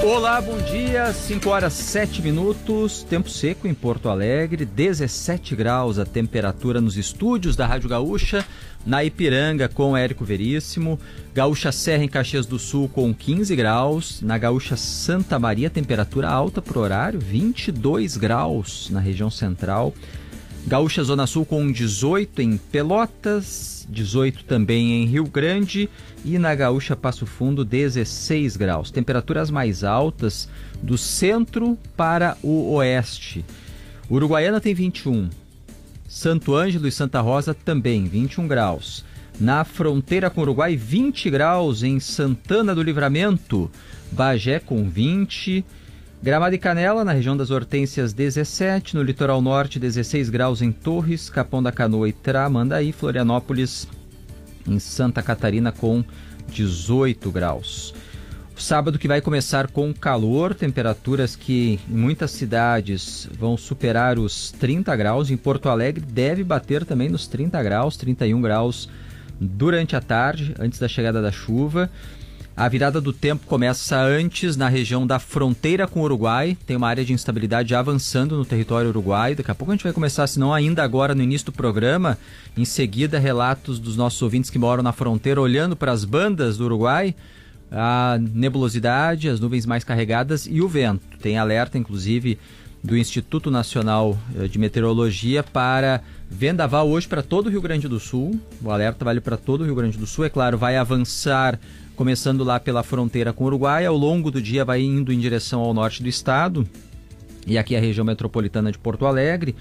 Olá, bom dia, 5 horas 7 minutos, tempo seco em Porto Alegre, 17 graus a temperatura nos estúdios da Rádio Gaúcha, na Ipiranga com Érico Veríssimo, Gaúcha Serra em Caxias do Sul com 15 graus, na Gaúcha Santa Maria temperatura alta por horário, 22 graus na região central, Gaúcha Zona Sul com 18 em Pelotas, 18 também em Rio Grande e na Gaúcha Passo Fundo 16 graus. Temperaturas mais altas do centro para o oeste. Uruguaiana tem 21. Santo Ângelo e Santa Rosa também 21 graus. Na fronteira com o Uruguai 20 graus em Santana do Livramento. Bagé com 20. Gramado e Canela, na região das Hortênsias, 17. No litoral norte, 16 graus em Torres, Capão da Canoa e Tramandaí. Florianópolis, em Santa Catarina, com 18 graus. O sábado que vai começar com calor, temperaturas que em muitas cidades vão superar os 30 graus. Em Porto Alegre deve bater também nos 30 graus, 31 graus durante a tarde, antes da chegada da chuva. A virada do tempo começa antes na região da fronteira com o Uruguai. Tem uma área de instabilidade avançando no território uruguaio. Daqui a pouco a gente vai começar, se não ainda agora no início do programa. Em seguida, relatos dos nossos ouvintes que moram na fronteira olhando para as bandas do Uruguai. A nebulosidade, as nuvens mais carregadas e o vento. Tem alerta, inclusive, do Instituto Nacional de Meteorologia para vendaval hoje para todo o Rio Grande do Sul. O alerta vale para todo o Rio Grande do Sul. É claro, vai avançar começando lá pela fronteira com o Uruguai, ao longo do dia vai indo em direção ao norte do estado, e aqui a região metropolitana de Porto Alegre.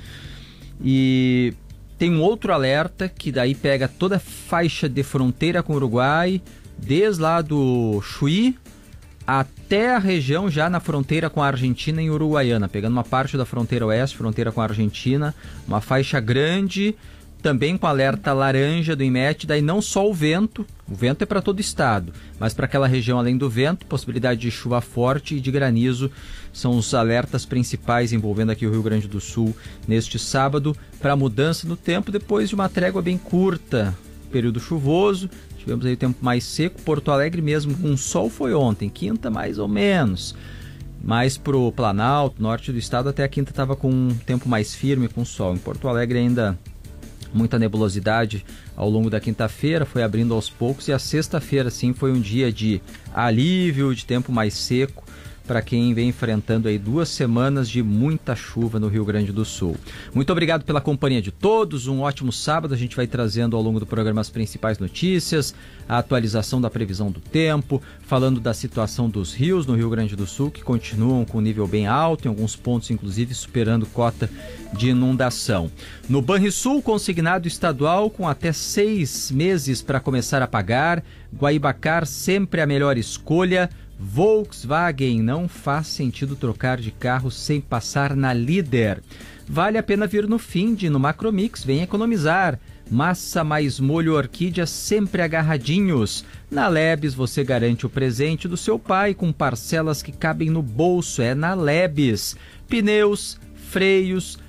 E tem um outro alerta que daí pega toda a faixa de fronteira com o Uruguai, desde lá do Chuí até a região já na fronteira com a Argentina em Uruguaiana, pegando uma parte da fronteira oeste, fronteira com a Argentina, uma faixa grande, também com alerta laranja do INMET, daí não só o vento é para todo o estado, mas para aquela região além do vento, possibilidade de chuva forte e de granizo, são os alertas principais envolvendo aqui o Rio Grande do Sul neste sábado, para mudança no tempo, depois de uma trégua bem curta, período chuvoso, tivemos aí o tempo mais seco. Porto Alegre mesmo com sol foi ontem, quinta mais ou menos, mais pro Planalto, norte do estado, até a quinta estava com um tempo mais firme, com sol. Em Porto Alegre ainda muita nebulosidade ao longo da quinta-feira, foi abrindo aos poucos, e a sexta-feira sim foi um dia de alívio, de tempo mais seco, para quem vem enfrentando aí 2 semanas de muita chuva no Rio Grande do Sul. Muito obrigado pela companhia de todos, um ótimo sábado. A gente vai trazendo ao longo do programa as principais notícias, a atualização da previsão do tempo, falando da situação dos rios no Rio Grande do Sul, que continuam com nível bem alto, em alguns pontos inclusive superando cota de inundação. No Banrisul, consignado estadual com até 6 meses para começar a pagar. Guaibacar, sempre a melhor escolha. Volkswagen, não faz sentido trocar de carro sem passar na Líder. Vale a pena vir no Finde, no Macromix, vem economizar. Massa mais molho orquídea sempre agarradinhos. Na Lebes você garante o presente do seu pai com parcelas que cabem no bolso, é na Lebes. Pneus, freios,